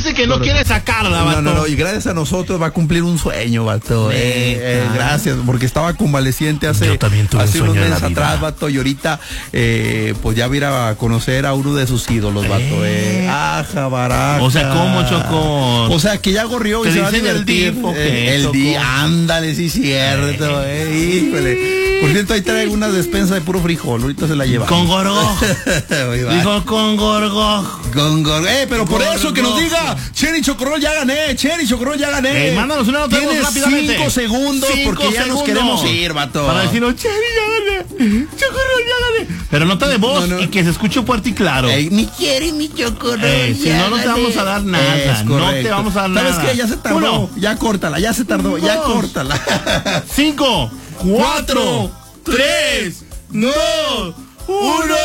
dice que no quiere sacarla, vato. No, y gracias a nosotros va a cumplir un sueño, vato. Gracias, porque estaba convaleciente hace unos meses atrás, vato, y ahorita pues ya va a ir a conocer a uno de sus ídolos, vato. Aja, baraja. O sea, ¿cómo, Choco? O sea, que ya corrió y se va a divertir. El día, ándale, sí, cierto, híjole. Por cierto, ahí trae una despensa de puro frijol, ahorita se la lleva. Con gorgoj. Dijo con gorgoj. Pero por eso que nos diga, Cherry Chocorrol ya gané. Mándanos una nota rápidamente. 5 segundos, porque ya nos queremos ir, vato. Para decir, Cherry ya gané. Chocorrol ya gané. Pero nota de voz y que se escuche fuerte y claro. Mi Cherry, mi Chocorrol. Si no, no te vamos a dar nada. No te vamos a dar nada. ¿Sabes qué? Ya se tardó. Ya córtala, ya se tardó. Ya córtala. 5, 4, 3, 2, 1.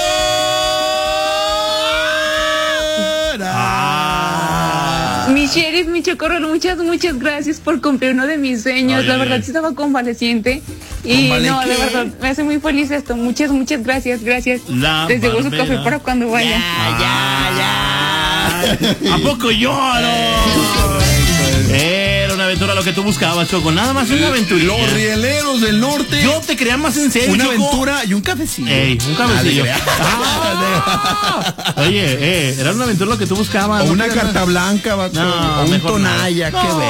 Mi Sheriff, mi Chocorrol, muchas gracias por cumplir uno de mis sueños. La verdad, sí estaba convaleciente. Y no, la verdad, me hace muy feliz esto. Muchas gracias. Les debo su café para cuando vaya. ¿A poco lloro? Era una aventura lo que tú buscabas, Choco. Nada más una aventura. Los rieleros del norte. Yo te creía más en serio, una Choco. Aventura y un cafecillo. Un cafecillo. Oye, era una aventura lo que tú buscabas. O una carta blanca, vato. O un tonalla. Qué